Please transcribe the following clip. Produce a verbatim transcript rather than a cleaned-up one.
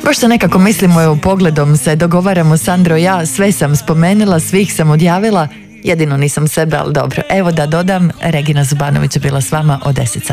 Baš se nekako mislimo, evo, pogledom se dogovaramo, Sandro i ja, sve sam spomenula, svih sam odjavila, jedino nisam sebe, ali dobro. Evo da dodam, Regina Zubanović je bila s vama od deset sati.